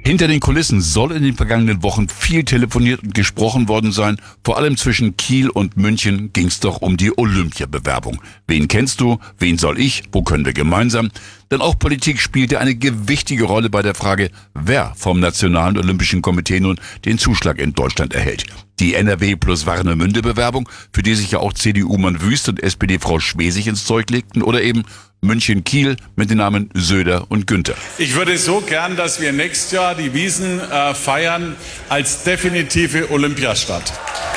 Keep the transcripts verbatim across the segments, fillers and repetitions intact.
Hinter den Kulissen soll in den vergangenen Wochen viel telefoniert und gesprochen worden sein. Vor allem zwischen Kiel und München ging es doch um die Olympiabewerbung. Wen kennst du? Wen soll ich? Wo können wir gemeinsam? Denn auch Politik spielte eine gewichtige Rolle bei der Frage, wer vom Nationalen Olympischen Komitee nun den Zuschlag in Deutschland erhält. Die N R W plus Warnemünde-Bewerbung, für die sich ja auch C D U-Mann Wüst und S P D-Frau Schwesig ins Zeug legten, oder eben München-Kiel mit den Namen Söder und Günther. Ich würde so gern, dass wir nächstes Jahr die Wiesn äh, feiern als definitive Olympiastadt.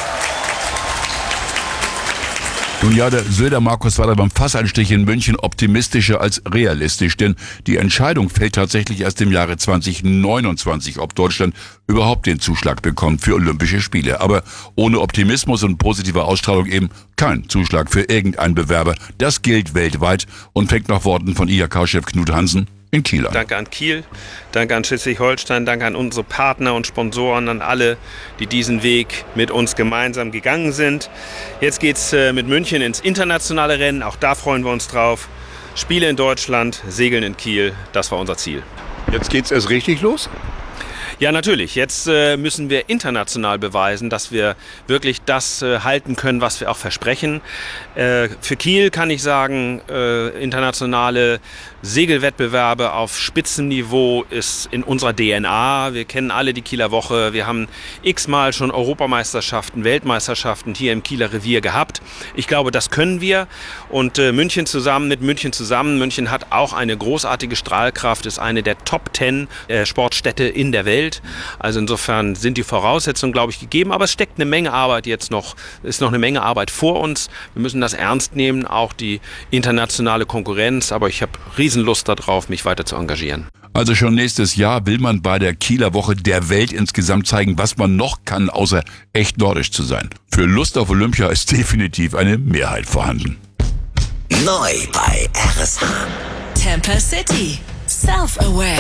Nun ja, der Söder-Markus war da beim Fassanstich in München optimistischer als realistisch, denn die Entscheidung fällt tatsächlich erst im Jahre zwanzig neunundzwanzig, ob Deutschland überhaupt den Zuschlag bekommt für Olympische Spiele. Aber ohne Optimismus und positive Ausstrahlung eben kein Zuschlag für irgendeinen Bewerber. Das gilt weltweit und fängt nach Worten von I H K-Chef Knut Hansen in Kiel an. Danke an Kiel, danke an Schleswig-Holstein, danke an unsere Partner und Sponsoren, an alle, die diesen Weg mit uns gemeinsam gegangen sind. Jetzt geht's äh, mit München ins internationale Rennen, auch da freuen wir uns drauf. Spiele in Deutschland, Segeln in Kiel, das war unser Ziel. Jetzt geht's erst richtig los? Ja, natürlich. Jetzt äh, müssen wir international beweisen, dass wir wirklich das äh, halten können, was wir auch versprechen. Äh, für Kiel kann ich sagen, äh, internationale Segelwettbewerbe auf Spitzenniveau ist in unserer D N A. Wir kennen alle die Kieler Woche. Wir haben x-mal schon Europameisterschaften, Weltmeisterschaften hier im Kieler Revier gehabt. Ich glaube, das können wir. Und äh, München zusammen mit München zusammen. München hat auch eine großartige Strahlkraft, ist eine der Top Ten äh, Sportstädte in der Welt. Also insofern sind die Voraussetzungen, glaube ich, gegeben. Aber es steckt eine Menge Arbeit jetzt noch, ist noch eine Menge Arbeit vor uns. Wir müssen das ernst nehmen, auch die internationale Konkurrenz. Aber ich habe riesen Lust darauf, mich weiter zu engagieren. Also schon nächstes Jahr will man bei der Kieler Woche der Welt insgesamt zeigen, was man noch kann, außer echt nordisch zu sein. Für Lust auf Olympia ist definitiv eine Mehrheit vorhanden. Neu bei R S H. Tampa City. Self-aware.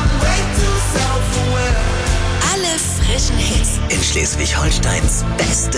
In Schleswig-Holsteins beste